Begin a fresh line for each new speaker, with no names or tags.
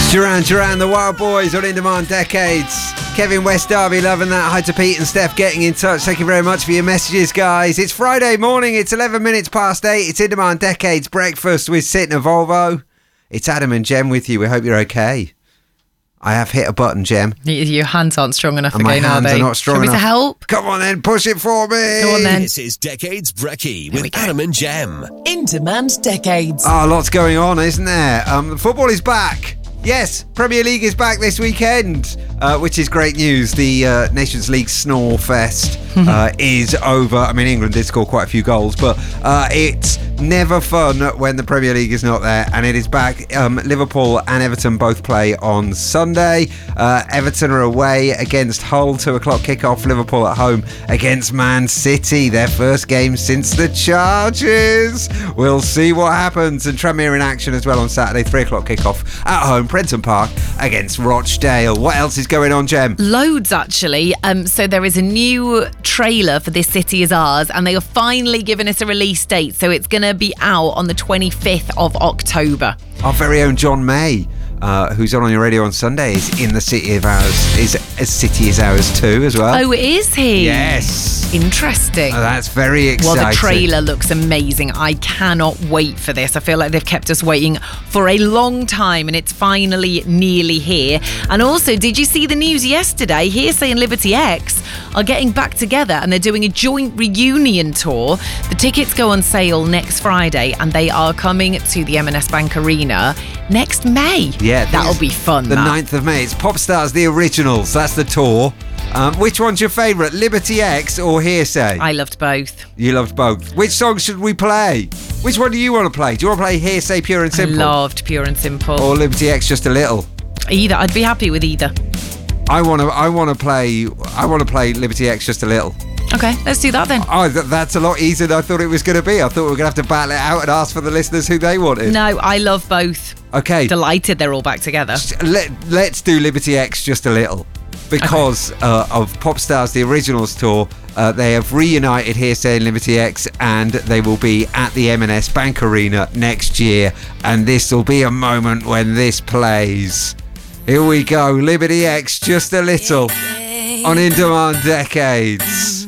Duran, the Wild Boys on In Demand Decades. Kevin West Derby, loving that. Hi to Pete and Steph getting in touch. Thank you very much for your messages, guys. It's Friday morning. It's 11 minutes past 8. It's In Demand Decades breakfast with Sid and Volvo. It's Adam and Jem with you. We hope you're okay. I have hit a button, Jem.
Your hands aren't strong enough again, are they?
My hands are not strong enough.
Should we to help?
Come on then, push it for me.
Go on then.
This is Decades Brekkie with Adam and Jem.
In Demand Decades.
Oh, lots going on, isn't there? Football is back. Yes, Premier League is back this weekend, which is great news. The Nations League snore fest is over. I mean, England did score quite a few goals, but it's never fun when the Premier League is not there, and it is back. Liverpool and Everton both play on Sunday. Everton are away against Hull, 2 o'clock kickoff. Liverpool at home against Man City, their first game since the charges. We'll see what happens. And Tranmere in action as well on Saturday, 3 o'clock kickoff at home, Prenton Park against Rochdale. What else is going on, Jem?
Loads, actually. So there is a new trailer for This City Is Ours, and they have finally given us a release date. So it's going to be out on the 25th of October.
Our very own John May, who's on your radio on Sunday, is in The City of Ours. Is City Is Ours too as well?
Oh, is he?
Yes.
Interesting.
Oh, that's very exciting.
Well, the trailer looks amazing. I cannot wait for this. I feel like they've kept us waiting for a long time, and it's finally nearly here. And also, did you see the news yesterday? Hearsay and Liberty X are getting back together, and they're doing a joint reunion tour. The tickets go on sale next Friday, and they are coming to the M&S Bank Arena next May.
Yeah,
that'll be fun.
The 9th of May. It's Popstars, the originals. That's the tour. Which one's your favourite, Liberty X or Hearsay?
I loved both.
You loved both. Which song should we play? Which one do you want to play? Do you want to play Hearsay, Pure and Simple?
I loved Pure and Simple.
Or Liberty X, Just a Little?
Either. I'd be happy with either.
I want to play Liberty X, Just a Little.
Okay, let's do that then.
Oh, that's a lot easier than I thought it was going to be. I thought we were going to have to battle it out and ask for the listeners who they wanted.
No, I love both.
Okay.
Delighted they're all back together.
Let's do Liberty X, Just a Little. Because of Popstars, the Originals tour, they have reunited Hearsay and Liberty X, and they will be at the M&S Bank Arena next year. And this will be a moment when this plays. Here we go, Liberty X, Just a Little, on In Demand Decades.